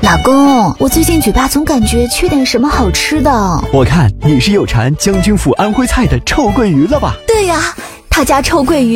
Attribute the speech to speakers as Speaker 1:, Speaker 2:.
Speaker 1: 老公，我最近嘴巴总感觉缺点什么好吃的。
Speaker 2: 我看你是有馋将军府安徽菜的臭鳜鱼了吧？
Speaker 1: 对呀，他家臭鳜鱼